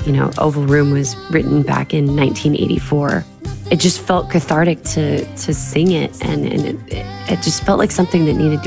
Oval Room was written back in 1984. It just felt cathartic to sing it, and it just felt like something that needed to